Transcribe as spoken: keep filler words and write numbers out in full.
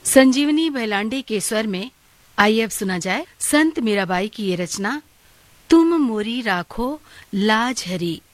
संजीवनी भैलांडे के स्वर में आइए अब सुना जाए संत मीराबाई की ये रचना, तुम मोरी राखो लाज हरी।